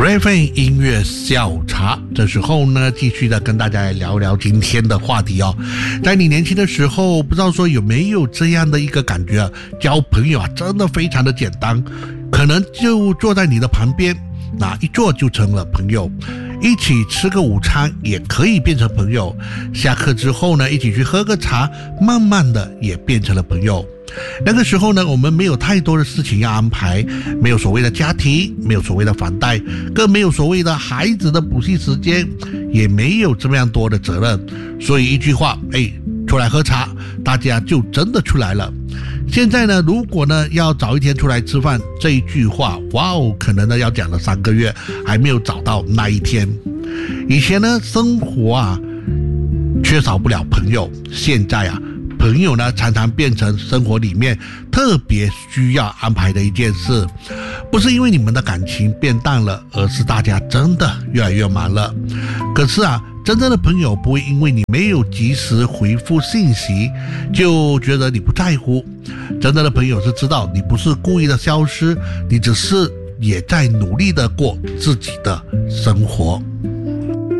Raven 音乐下午茶，这时候呢，继续的跟大家来聊聊今天的话题哦。在你年轻的时候，不知道说有没有这样的一个感觉啊，交朋友啊，真的非常的简单，可能就坐在你的旁边，那一坐就成了朋友。一起吃个午餐也可以变成朋友，下课之后呢，一起去喝个茶，慢慢的也变成了朋友。那个时候呢，我们没有太多的事情要安排，没有所谓的家庭，没有所谓的房贷，更没有所谓的孩子的补习时间，也没有这么样多的责任，所以一句话，出来喝茶，大家就真的出来了。现在呢，如果呢要找一天出来吃饭，这一句话，哇哦，可能呢要讲了3个月，还没有找到那一天。以前呢，生活啊缺少不了朋友，现在啊，朋友呢常常变成生活里面特别需要安排的一件事。不是因为你们的感情变淡了，而是大家真的越来越忙了。可是啊，真正的朋友不会因为你没有及时回复信息就觉得你不在乎，真正的朋友是知道你不是故意的消失，你只是也在努力的过自己的生活。